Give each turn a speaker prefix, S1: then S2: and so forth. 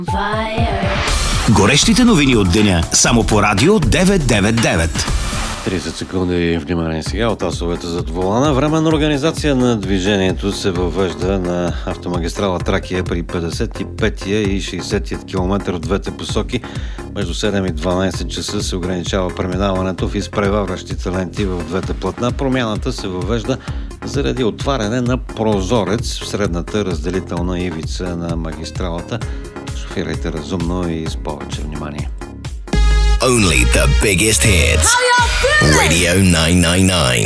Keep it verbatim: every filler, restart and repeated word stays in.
S1: Горещите новини от деня само по Радио деветстотин деветдесет и девет.
S2: тридесет секунди внимание сега от асовете зад волана. Временна организация на движението се въвежда на автомагистрала Тракия при петдесет и петия и шейсетия километър в двете посоки. Между седем и дванайсет часа се ограничава преминаването в изпреварващите ленти в двете платна. Промяната се въвежда заради отваряне на прозорец в средната разделителна ивица на магистралата. Шофирайте разумно и с повече внимание.
S1: Only the biggest hits. Radio nine nine nine.